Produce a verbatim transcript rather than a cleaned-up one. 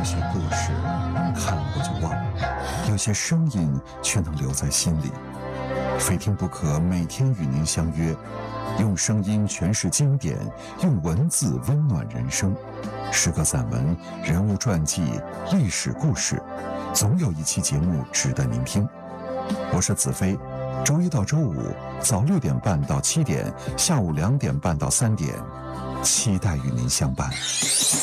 有些故事看过就忘，有些声音却能留在心里。非听不可，每天与您相约，用声音诠释经典，用文字温暖人生。诗歌散文、人物传记、历史故事，总有一期节目值得您听。我是子飞，周一到周五早六点半到七点，下午两点半到三点，期待与您相伴。